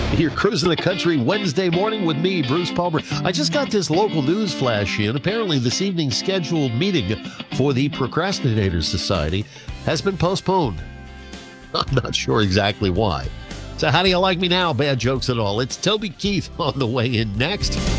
You're cruising the country Wednesday morning with me, Bruce Palmer. I just got this local news flash in. Apparently, this evening's scheduled meeting for the Procrastinators Society has been postponed. I'm not sure exactly why. So how do you like me now? Bad jokes and all. It's Toby Keith on the way in next.